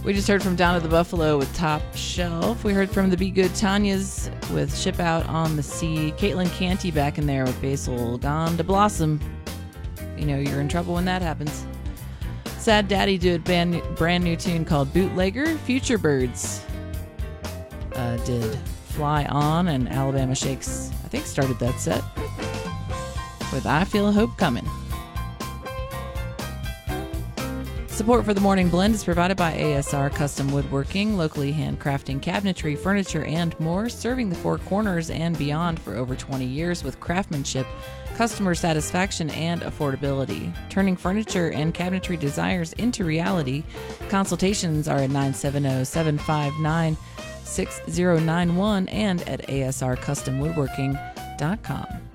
We just heard from Down at the Buffalo with Top Shelf. We heard from the Be Good Tanya's with Ship Out on the Sea. Caitlin Canty back in there with Basil Gone to Blossom. You know you're in trouble when that happens. Sad Daddy did a brand new tune called Bootlegger. Future Birds did Fly On, and Alabama Shakes, I think, started that set with I Feel Hope Coming. Support for the Morning Blend is provided by ASR Custom Woodworking, locally handcrafting cabinetry, furniture, and more, serving the Four Corners and beyond for over 20 years with craftsmanship, customer satisfaction, and affordability. Turning furniture and cabinetry desires into reality. Consultations are at 970-759-6091 and at asrcustomwoodworking.com.